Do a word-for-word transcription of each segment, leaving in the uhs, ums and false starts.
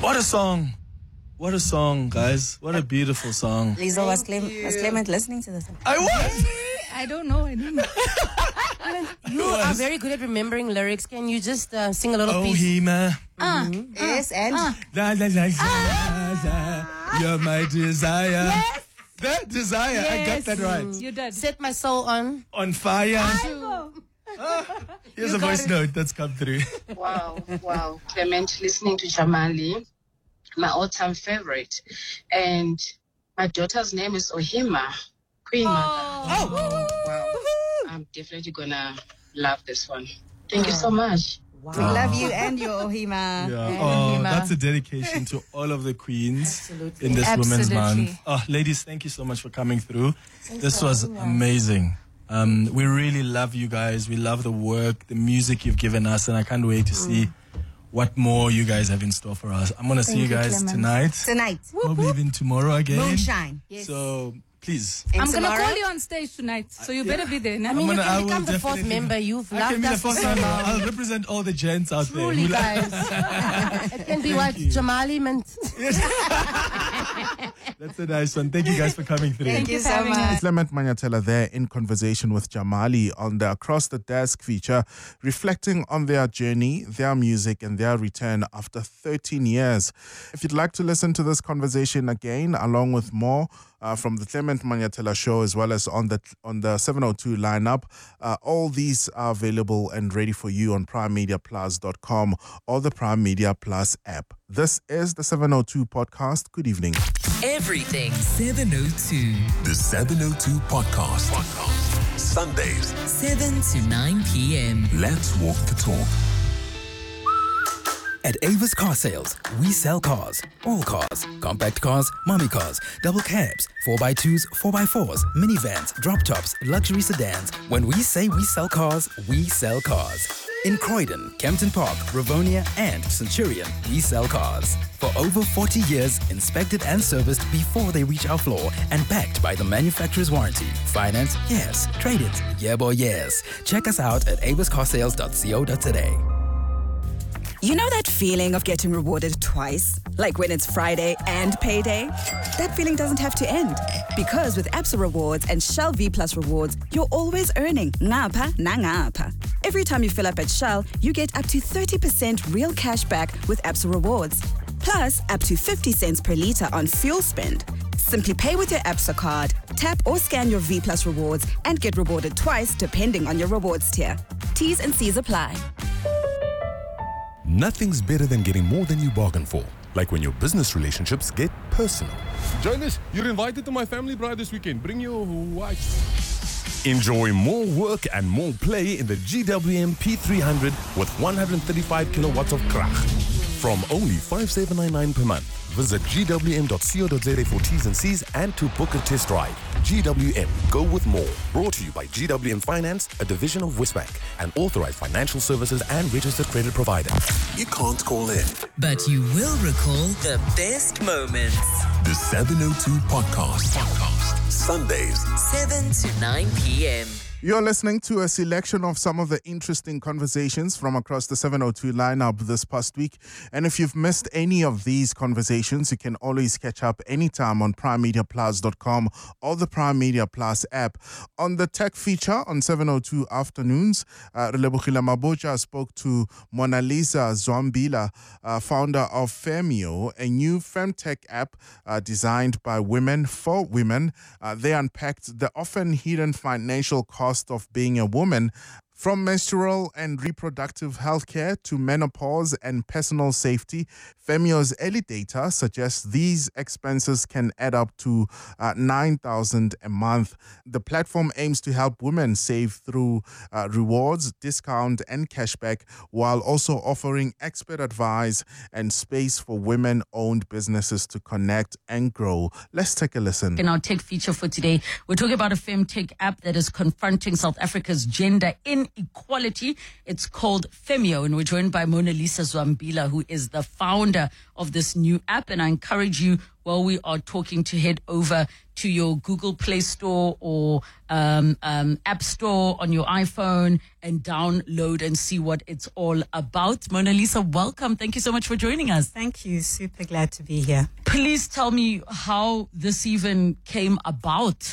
What a song. What a song, guys. What a beautiful song. Liesl, was, Clem- was Clement listening to this? I was. I don't know. I don't know. You are very good at remembering lyrics. Can you just uh, sing a little Oh, piece? Hema. Ah, Mm-hmm. Yes, and ah. La, la, la, la, la. You're my desire. Yes. That desire. I got that right. You did. Set my soul on. On fire. Oh. Here's a voice note that's come through. Wow, wow. Clement, listening to Jamali, my all-time favorite. And my daughter's name is Ohima, Queen Mother. Oh. Wow. I'm definitely gonna love this one. Thank you so much. we love you and your Ohima. Yeah. Oh, Hema. that's a dedication to all of the queens Absolutely. in this Women's Absolutely. Month. Oh, ladies, thank you so much for coming through. This was amazing. Um, we really love you guys. We love the work, the music you've given us, and I can't wait to see what more you guys have in store for us. I'm gonna see you you, guys Clement. tonight, Tonight, probably even tomorrow again. moonshine. So please, And I'm going to tomorrow, call you on stage tonight, so you better be there. I Now. mean, gonna- you I can will become the fourth definitely- member. You've I can loved be the us for first so one. long. I'll represent all the gents out there. Truly, who like- guys. It can be what Jamali meant. That's a nice one. Thank you guys for coming through. Thank you you for so having much. Clement Manyatela there in conversation with Jamali on the Across the Desk feature, reflecting on their journey, their music, and their return after thirteen years. If you'd like to listen to this conversation again, along with more uh, from the Clement Manyatela show, as well as on the on the seven oh two lineup, uh, all these are available and ready for you on prime media plus dot com or the Prime Media Plus app. This is the seven oh two podcast. Good evening. Everything seven oh two. The seven oh two Podcast. Podcast. Sundays. seven to nine p.m. Let's walk the talk. At Avis Car Sales, we sell cars. All cars. Compact cars, mommy cars, double cabs, four by twos, four by fours, minivans, drop tops, luxury sedans. When we say we sell cars, we sell cars. In Croydon, Kempton Park, Rivonia, and Centurion, we sell cars. For over forty years, inspected and serviced before they reach our floor and backed by the manufacturer's warranty. Finance? Yes. Trade it? Yeah, boy, yes. Check us out at avis car sales dot co dot za. You know that feeling of getting rewarded twice? Like when it's Friday and payday? That feeling doesn't have to end. Because with Absa Rewards and Shell V Plus Rewards, you're always earning. Ngapha na ngapha. Every time you fill up at Shell, you get up to thirty percent real cash back with Absa Rewards. Plus, up to fifty cents per litre on fuel spend. Simply pay with your Absa card, tap or scan your V Plus Rewards, and get rewarded twice depending on your rewards tier. T's and C's apply. Nothing's better than getting more than you bargain for. Like when your business relationships get personal. Jonas, you're invited to my family bride this weekend. Bring your wife. Enjoy more work and more play in the G W M P three hundred with one hundred thirty-five kilowatts of krach. From only five thousand seven hundred ninety-nine per month. Visit g w m dot co dot za for T's and C's and to book a test drive. G W M, go with more. Brought to you by G W M Finance, a division of Westbank, an authorized financial services and registered credit provider. You can't call in, But you will recall the best moments. the seven oh two Podcast. Podcast. Sundays. seven to nine p.m. You're listening to a selection of some of the interesting conversations from across the seven oh two lineup this past week. And if you've missed any of these conversations, you can always catch up anytime on prime media plus dot com or the Prime Media Plus app. On the tech feature on seven oh two afternoons, uh, Relebogile Mabotja spoke to Mona Lisa Zwambila, uh, founder of Femio, a new femtech app uh, designed by women for women. Uh, they unpacked the often hidden financial cost of being a woman, from menstrual and reproductive health care to menopause and personal safety. Femio's early data suggests these expenses can add up to uh, nine thousand dollars a month. The platform aims to help women save through uh, rewards, discount, and cashback, while also offering expert advice and space for women-owned businesses to connect and grow. Let's take a listen. In our tech feature for today, we're talking about a femtech app that is confronting South Africa's gender inequality. It's called Femio, and we're joined by Mona Lisa Zwambila, who is the founder of this new app. And I encourage you, while we are talking to head over to your Google Play Store or um, um, App Store on your iPhone and download and see what it's all about. Mona Lisa, welcome. Thank you so much for joining us. Thank you. Super glad to be here. Please tell me how this even came about.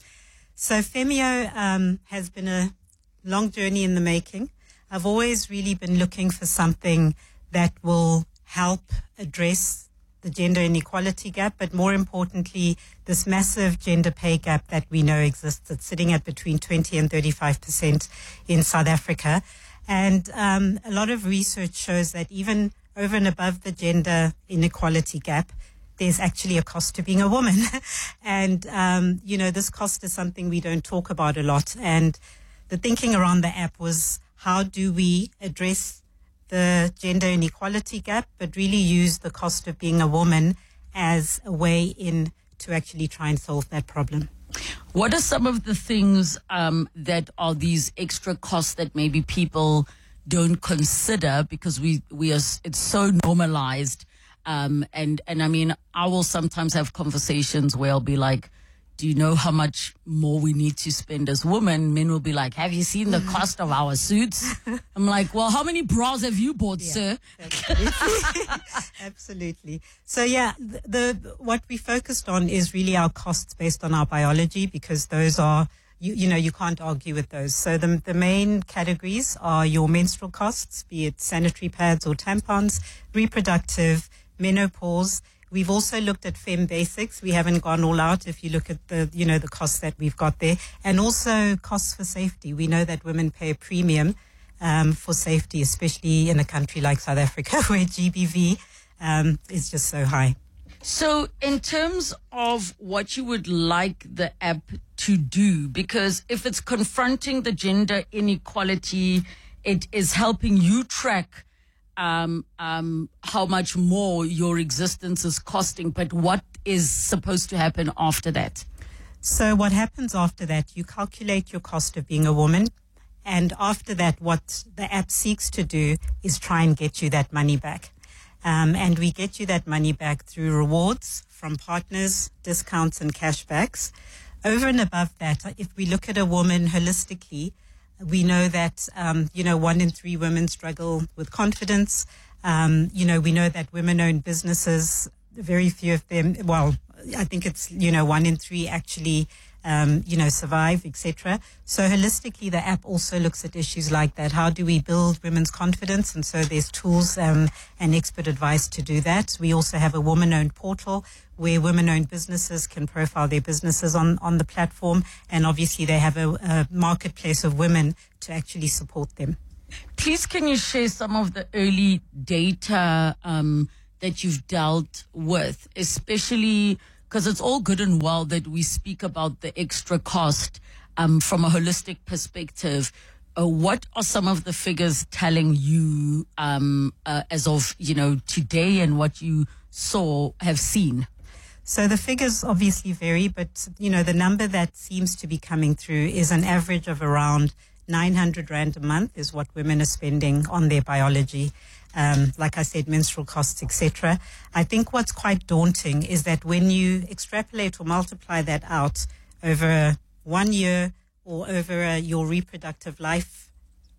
So Femio um, has been a long journey in the making. I've always really been looking for something that will help address the gender inequality gap, but more importantly, this massive gender pay gap that we know exists. It's sitting at between twenty and thirty-five percent in South Africa. And um, a lot of research shows that even over and above the gender inequality gap, there's actually a cost to being a woman. and, um, you know, this cost is something we don't talk about a lot. And the thinking around the app was, how do we address the gender inequality gap, but really use the cost of being a woman as a way in to actually try and solve that problem. What are some of the things um, that are these extra costs that maybe people don't consider because we, we are, it's so normalized. Um, and, and I mean, I will sometimes have conversations where I'll be like, do you know how much more we need to spend as women? Men will be like, have you seen the cost of our suits? I'm like, well, how many bras have you bought, yeah, sir? Absolutely. Absolutely. So yeah, the, the what we focused on is really our costs based on our biology, because those are, you, you know, you can't argue with those. So the, the main categories are your menstrual costs, be it sanitary pads or tampons, reproductive, menopause. We've also looked at Fem Basics. We haven't gone all out if you look at the, you know, the costs that we've got there. And also costs for safety. We know that women pay a premium um, for safety, especially in a country like South Africa where G B V um, is just so high. So in terms of what you would like the app to do, because if it's confronting the gender inequality, it is helping you track Um, um, how much more your existence is costing, but what is supposed to happen after that? So what happens after that, you calculate your cost of being a woman, and after that, what the app seeks to do is try and get you that money back. Um, and we get you that money back through rewards from partners, discounts and cashbacks. Over and above that, if we look at a woman holistically, we know that, um, you know, one in three women struggle with confidence. Um, you know, we know that women-owned businesses, very few of them, well, I think it's, you know, one in three actually, um, you know, survive, et cetera. So holistically, the app also looks at issues like that. How do we build women's confidence? And so there's tools um, and expert advice to do that. We also have a woman-owned portal where women-owned businesses can profile their businesses on, on the platform. And obviously they have a, a marketplace of women to actually support them. Please, can you share some of the early data um, that you've dealt with, especially because it's all good and well that we speak about the extra cost um, from a holistic perspective. Uh, what are some of the figures telling you um, uh, as of, you know, today and what you saw, have seen? So the figures obviously vary, but, you know, the number that seems to be coming through is an average of around nine hundred rand a month is what women are spending on their biology. Um, like I said, menstrual costs, et cetera. I think what's quite daunting is that when you extrapolate or multiply that out over one year or over uh, your reproductive life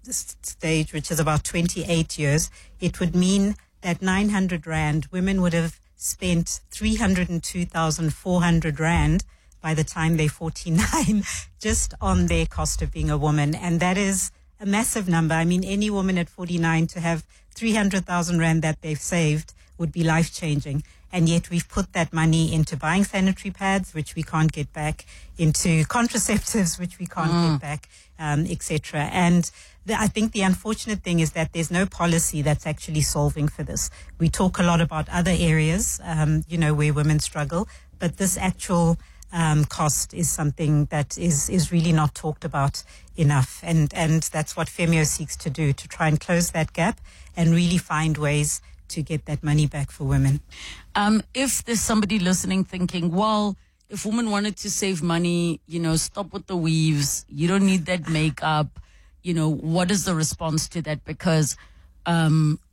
stage, which is about twenty-eight years, it would mean that nine hundred rand, women would have spent three hundred two thousand four hundred rand by the time they're forty-nine, just on their cost of being a woman. And that is a massive number. I mean, any woman at forty-nine to have three hundred thousand rand that they've saved would be life-changing. And yet we've put that money into buying sanitary pads, which we can't get back, into contraceptives, which we can't Mm. get back, um, et cetera. And the, I think the unfortunate thing is that there's no policy that's actually solving for this. We talk a lot about other areas, um, you know, where women struggle, but this actual um, cost is something that is, is really not talked about enough. And, and that's what Femio seeks to do, to try and close that gap and really find ways to get that money back for women. Um, if there's somebody listening thinking, well, if women wanted to save money, you know, stop with the weaves, you don't need that makeup, you know, what is the response to that? Because um,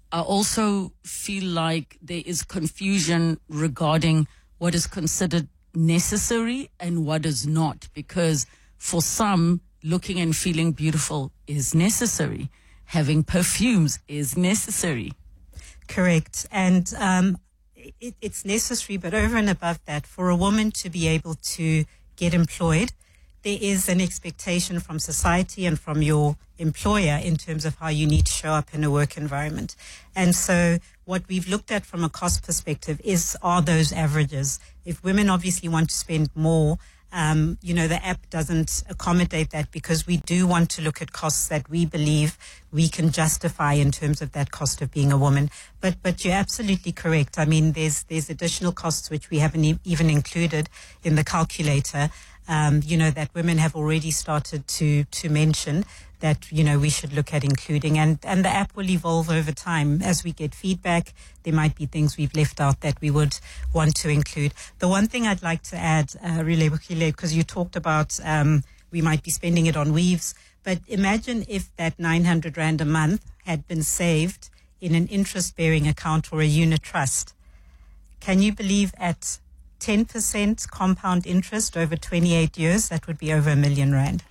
I also feel like there is confusion regarding what is considered necessary and what is not, because for some, looking and feeling beautiful is necessary. Having perfumes is necessary. Correct. And um, it, it's necessary, but over and above that, for a woman to be able to get employed, there is an expectation from society and from your employer in terms of how you need to show up in a work environment. And so what we've looked at from a cost perspective is, are those averages. If women obviously want to spend more, um, you know, the app doesn't accommodate that, because we do want to look at costs that we believe we can justify in terms of that cost of being a woman. But but you're absolutely correct. I mean, there's there's additional costs which we haven't e- even included in the calculator. Um, you know, that women have already started to to mention that, you know, we should look at including. And, and the app will evolve over time. As we get feedback, there might be things we've left out that we would want to include. The one thing I'd like to add, uh, because you talked about um, we might be spending it on weaves, but imagine if that nine hundred rand a month had been saved in an interest-bearing account or a unit trust. Can you believe at ten percent compound interest over twenty-eight years, that would be over a million rand.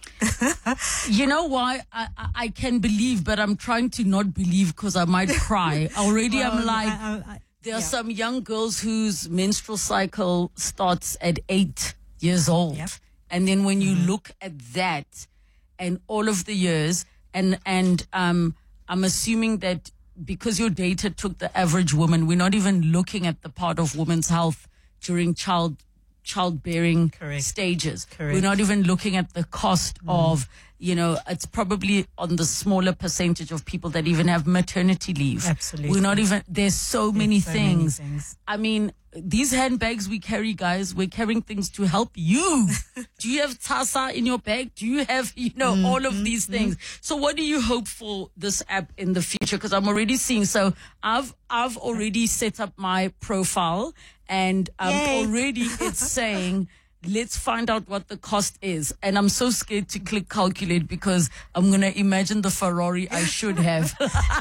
You know why? I, I, I can believe, but I'm trying to not believe because I might cry. Already Well, I'm like, I- I- I- there are yeah. some young girls whose menstrual cycle starts at eight years old. And then when you look at that and all of the years, and, and um, I'm assuming that because your data took the average woman, we're not even looking at the part of women's health during child childbearing stages. Correct. We're not even looking at the cost of, you know, it's probably on the smaller percentage of people that even have maternity leave. Absolutely. We're not even, there's so many so many things. things. I mean, these handbags we carry, guys, we're carrying things to help you. Do you have Tasa in your bag? Do you have, you know, Mm, all of these things? So what do you hope for this app in the future? Because I'm already seeing, so I've, I've already set up my profile, and um, Yay. already it's saying, let's find out what the cost is. And I'm so scared to click calculate because I'm going to imagine the Ferrari I should have.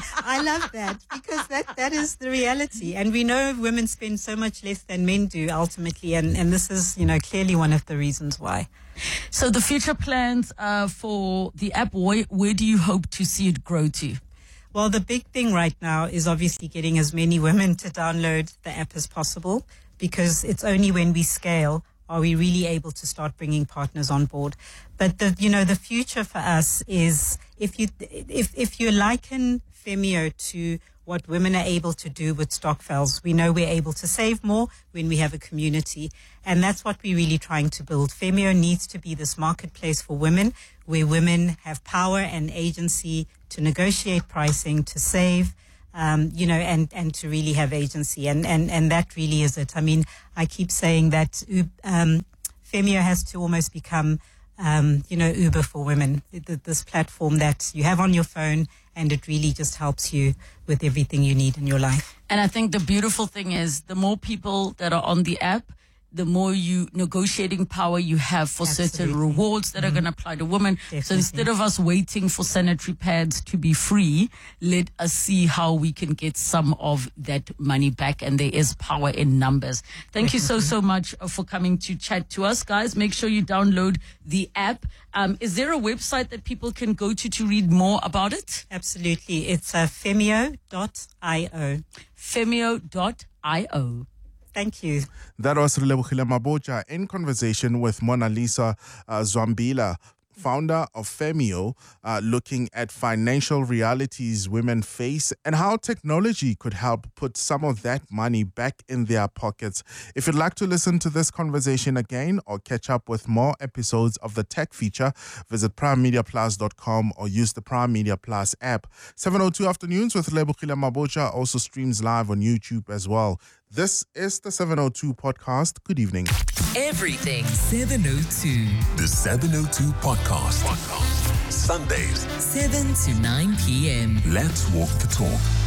I love that, because that, that is the reality. And we know women spend so much less than men do ultimately. And, and this is, you know, clearly one of the reasons why. So the future plans uh, for the app, where, where do you hope to see it grow to? Well, the big thing right now is obviously getting as many women to download the app as possible, because it's only when we scale are we really able to start bringing partners on board. But the, you know, the future for us is, if you, if, if you liken Femio to what women are able to do with Stockvels, we know we're able to save more when we have a community. And that's what we're really trying to build. Femio needs to be this marketplace for women, where women have power and agency to negotiate pricing, to save, um, you know, and, and to really have agency. And, and, and that really is it. I mean, I keep saying that um, Femio has to almost become, um, you know, Uber for women, this platform that you have on your phone, and it really just helps you with everything you need in your life. And I think the beautiful thing is the more people that are on the app, the more you negotiating power you have for certain rewards that mm-hmm. are going to apply to women. Definitely. So instead of us waiting for sanitary pads to be free, let us see how we can get some of that money back. And there is power in numbers. Thank Definitely. you so, so much for coming to chat to us, guys. Make sure you download the app. Um, is there a website that people can go to to read more about it? Absolutely. It's uh, femio dot io. femio dot io. Thank you. That was Relebohile Mabotja in conversation with Mona Lisa uh, Zwambila, founder of Femio, uh, looking at financial realities women face and how technology could help put some of that money back in their pockets. If you'd like to listen to this conversation again or catch up with more episodes of the tech feature, visit prime media plus dot com or use the Prime Media Plus app. seven oh two Afternoons with Relebohile Mabotja also streams live on YouTube as well. This is the seven oh two podcast. Good evening. Everything seven oh two. The seven oh two podcast. podcast. Sundays, seven to nine p.m. Let's walk the talk.